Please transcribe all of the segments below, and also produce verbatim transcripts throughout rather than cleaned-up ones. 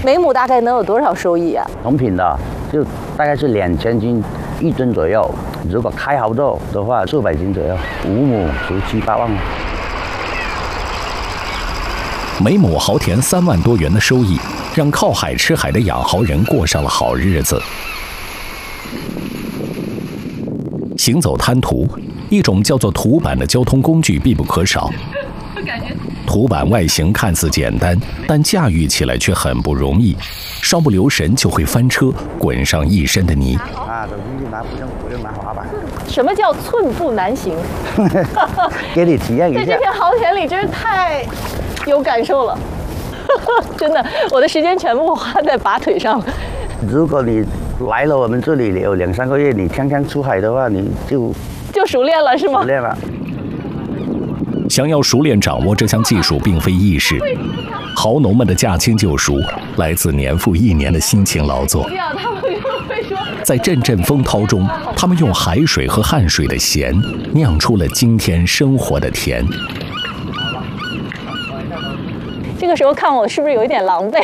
每亩大概能有多少收益啊？ 同品的就大概是两千斤一吨左右，如果开好肉的话，四百斤左右，五亩十七八万。 每亩豪田三万多元的收益，让靠海吃海的养豪人过上了好日子。行走滩涂，一种叫做土板的交通工具必不可少。土板外形看似简单，但驾驭起来却很不容易，稍不留神就会翻车，滚上一身的泥。 啊，走进去拿不用不用拿滑板。 什么叫寸步难行？ 给你体验一下。 在这片豪田里真是太有感受了，真的，我的时间全部花在拔腿上了。 如果你来了我们这里有两三个月，你天天出海的话，你就就熟练了，是吗？ 熟练了。 想要熟练掌握这项技术并非易事，豪农们的驾轻就熟，来自年复一年的辛勤劳作。在阵阵风涛中，他们用海水和汗水的咸，酿出了今天生活的甜。 这个时候看我是不是有一点狼狈？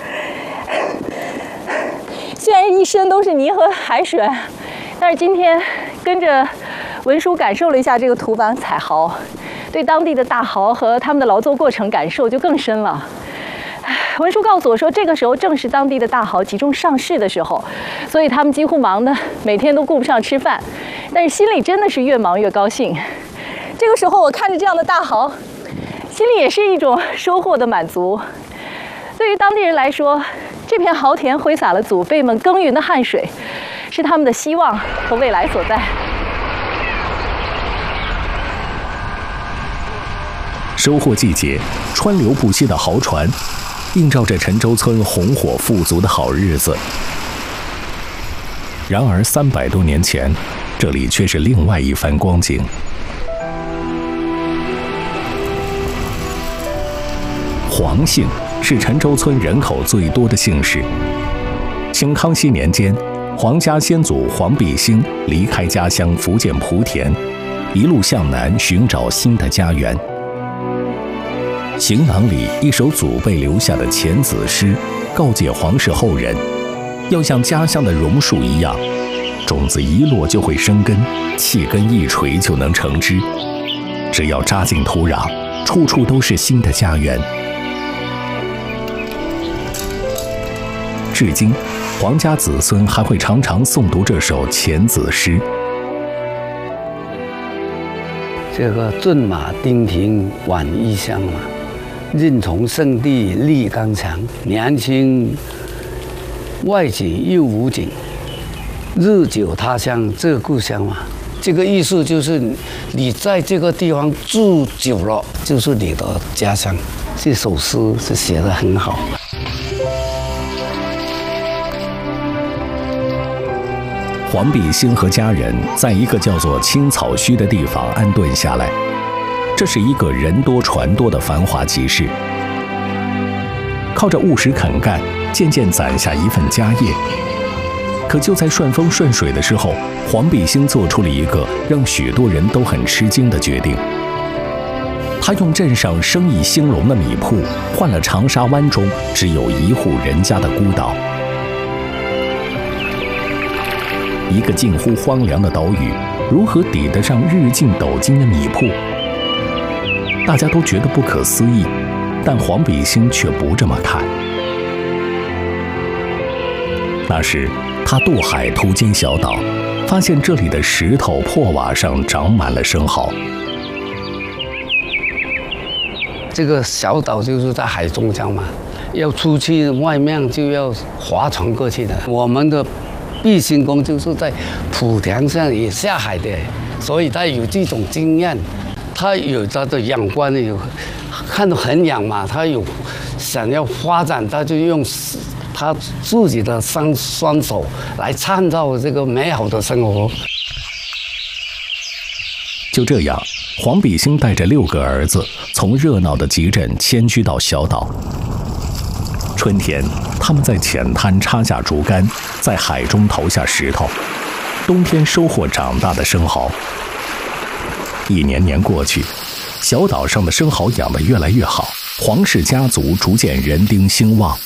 虽然一身都是泥和海水，但是今天跟着文书感受了一下这个土板采豪，对当地的大豪和他们的劳作过程感受就更深了。文书告诉我说，这个时候正是当地的大豪集中上市的时候，所以他们几乎忙得每天都顾不上吃饭，但是心里真的是越忙越高兴。这个时候我看着这样的大豪，心里也是一种收获的满足。对于当地人来说，这片豪田挥洒了祖辈们耕耘的汗水，是他们的希望和未来所在。 收获季节，川流不息的豪船，映照着陈州村红火富足的好日子。然而，三百多年前，这里却是另外一番光景。黄姓是陈州村人口最多的姓氏。清康熙年间，黄家先祖黄必兴离开家乡福建莆田，一路向南寻找新的家园。行囊里一首祖辈留下的遣子诗，告诫黄氏后人，要像家乡的榕树一样，种子一落就会生根，气根一垂就能成枝。只要扎进土壤，处处都是新的家园。至今，黄家子孙还会常常诵读这首遣子诗。 这个骏马丁平晚异乡嘛，任从圣地立刚强，年轻外景又无景，日久他乡这故乡嘛。这个意思就是，你在这个地方住久了，就是你的家乡。这首诗是写得很好。 黄必兴和家人在一个叫做青草墟的地方安顿下来，这是一个人多船多的繁华集市。靠着务实肯干，渐渐攒下一份家业。可就在顺风顺水的时候，黄必兴做出了一个让许多人都很吃惊的决定。他用镇上生意兴隆的米铺，换了长沙湾中只有一户人家的孤岛。一个近乎荒凉的岛屿，如何抵得上日进斗金的米铺？大家都觉得不可思议，但黄必兴却不这么看。那时，他渡海途经小岛，发现这里的石头破瓦上长满了生蚝。 这个小岛就是在海中央嘛，要出去外面就要划船过去的。我们的必兴公就是在莆田上也下海的，所以他有这种经验。他有他的仰观，有看得很仰嘛，他有想要发展，他就用他自己的双双手来创造这个美好的生活。 就这样，黄必兴带着六个儿子从热闹的集镇迁居到小岛。春天，他们在浅滩插下竹竿，在海中投下石头；冬天收获长大的生蚝。一年年过去，小岛上的生蚝养得越来越好，黄氏家族逐渐人丁兴旺。